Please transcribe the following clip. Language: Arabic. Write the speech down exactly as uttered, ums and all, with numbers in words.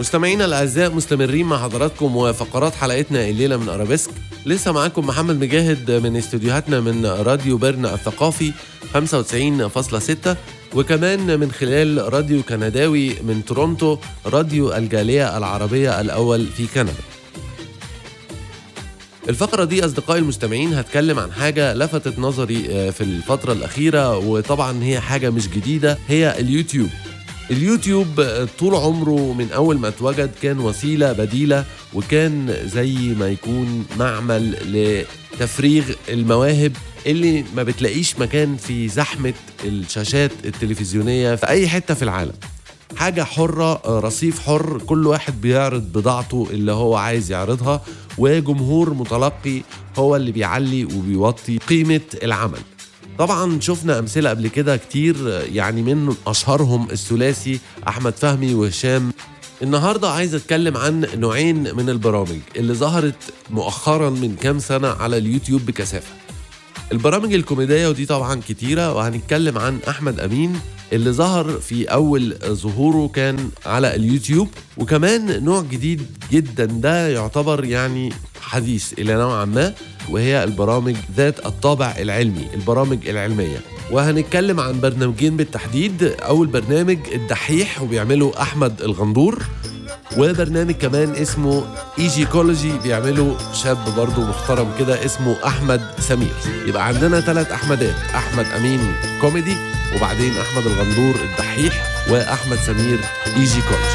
مستمعينا الأعزاء، مستمرين مع حضراتكم وفقرات حلقتنا الليلة من أرابيسك. لسه معاكم محمد مجاهد من استوديوهاتنا من راديو بيرنا الثقافي خمسة وتسعين فاصلة ستة، وكمان من خلال راديو كنداوي من تورونتو، راديو الجالية العربية الأول في كندا. الفقرة دي أصدقائي المستمعين هتكلم عن حاجة لفتت نظري في الفترة الأخيرة، وطبعا هي حاجة مش جديدة، هي اليوتيوب. اليوتيوب طول عمره من أول ما اتوجد كان وسيلة بديلة، وكان زي ما يكون معمل لتفريغ المواهب اللي ما بتلاقيش مكان في زحمة الشاشات التلفزيونية في أي حتة في العالم. حاجة حرة، رصيف حر، كل واحد بيعرض بضاعته اللي هو عايز يعرضها، وجمهور متلقي هو اللي بيعلي وبيوطي قيمة العمل. طبعا شفنا أمثلة قبل كده كتير، يعني من أشهرهم الثلاثي أحمد فهمي وهشام. النهاردة عايز أتكلم عن نوعين من البرامج اللي ظهرت مؤخرا من كام سنة على اليوتيوب بكثافة. البرامج الكوميدية، ودي طبعا كتيرة، وهنتكلم عن أحمد أمين اللي ظهر في أول ظهوره كان على اليوتيوب، وكمان نوع جديد جدا ده يعتبر يعني حديث إلى نوعا ما، وهي البرامج ذات الطابع العلمي، البرامج العلمية. وهنتكلم عن برنامجين بالتحديد. أول برنامج الدحيح وبيعمله أحمد الغندور، وبرنامج كمان اسمه ايجيكولوجي بيعمله شاب برضو محترم كده اسمه أحمد سمير. يبقى عندنا ثلاث أحمدات: أحمد أمين كوميدي، وبعدين أحمد الغندور الدحيح، وأحمد سمير ايجيكولوجي.